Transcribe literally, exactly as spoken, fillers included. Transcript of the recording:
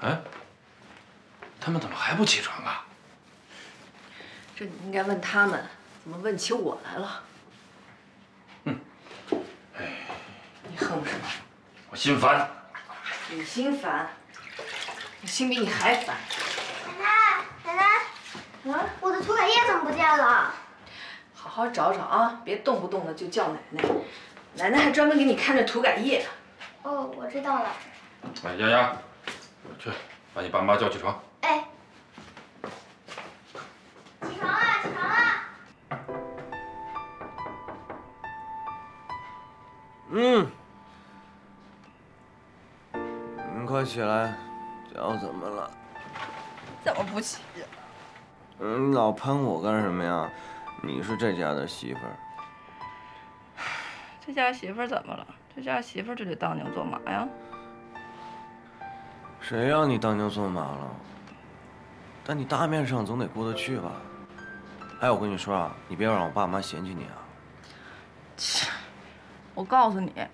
哎，他们怎么还不起床啊？ 这你应该问他们，怎么问起我来了？ 嗯，哎， 你哼什么？ 我心烦。 你心烦，我心比你还烦。 奶奶，奶奶，啊，我的涂改液怎么不见了？ 好好找找啊，别动不动的就叫奶奶，奶奶还专门给你看着涂改液。 哦，我知道了。 哎，丫丫，去把你爸妈叫起床。 哎，起床啦，起床啦！ 嗯，你快起来，脚怎么了？ 怎么不起呀？ 嗯，你老喷我干什么呀？你是这家的媳妇儿。 这家媳妇儿怎么了？这家媳妇儿就得当牛做马呀？ 谁让你当牛做马了？但你大面上总得过得去吧？哎，我跟你说啊，你别让我爸妈嫌弃你啊。 切，我告诉你，